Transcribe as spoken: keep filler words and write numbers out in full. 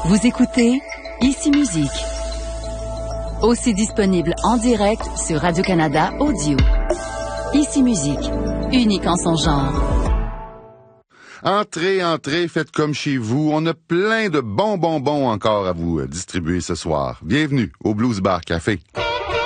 Vous écoutez Ici Musique. Aussi disponible en direct sur Radio-Canada Audio. Ici Musique, unique en son genre. Entrez, entrez, faites comme chez vous. On a plein de bons bonbons encore à vous distribuer ce soir. Bienvenue au Blues Bar Café.